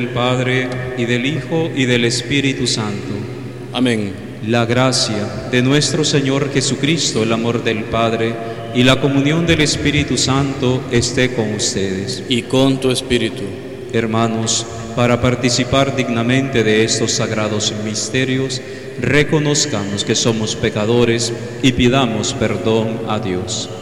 Del Padre, y del Hijo, y del Espíritu Santo. Amén. La gracia de nuestro Señor Jesucristo, el amor del Padre, y la comunión del Espíritu Santo esté con ustedes. Y con tu espíritu. Hermanos, para participar dignamente de estos sagrados misterios, reconozcamos que somos pecadores y pidamos perdón a Dios.